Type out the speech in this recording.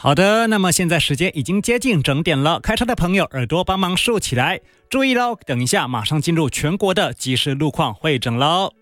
好的，那么现在时间已经接近整点了，开车的朋友耳朵帮忙竖起来，注意喽，等一下马上进入全国的即时路况会诊喽。